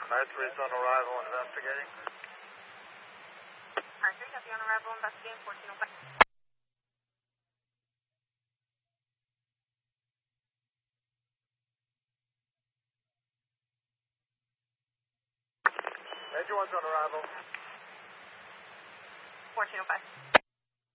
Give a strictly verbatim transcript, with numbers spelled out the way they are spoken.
Car three's on arrival, investigating. Car three, copy on arrival, investigating fourteen oh five. Major one's on arrival. fourteen oh five.